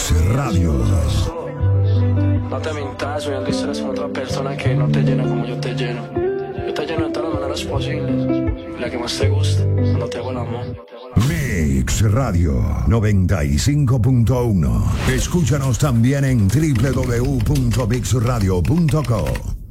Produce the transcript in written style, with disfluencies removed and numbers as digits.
Mix Radio. No te mintas soñando historias con otra persona que no te llena como yo te lleno. Yo te lleno de todas las maneras posibles. La que más te gusta, cuando te hago el amor. Mix Radio 95.1. Escúchanos también en www.mixradio.co.